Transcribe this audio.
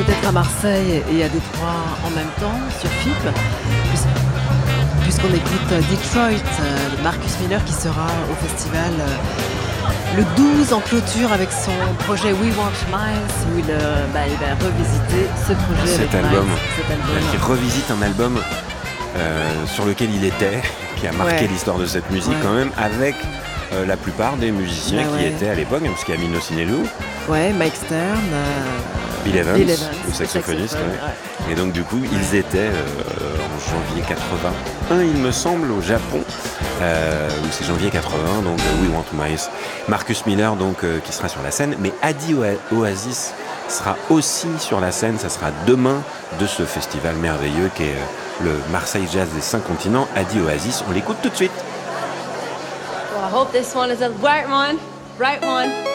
peut-être à Marseille et à Détroit en même temps sur FIP, puisqu'on écoute Detroit, de Marcus Miller qui sera au festival le 12 en clôture avec son projet We Want Miles, où il va revisiter ce projet cet avec album. Miles, Il revisite un album sur lequel il était, qui a marqué l'histoire de cette musique quand même, avec la plupart des musiciens qui étaient à l'époque, parce qu'il y a Mino Sinelou, Mike Stern, Bill Evans, le saxophoniste. Et donc du coup, ils étaient en janvier 81, il me semble, au Japon, ou c'est janvier 81, donc We Want Miles. Marcus Miller, donc, qui sera sur la scène, mais Adi Oasis sera aussi sur la scène, ça sera demain de ce festival merveilleux qui est le Marseille Jazz des 5 continents. Adi Oasis, on l'écoute tout de suite. Well, I hope this one is a bright one.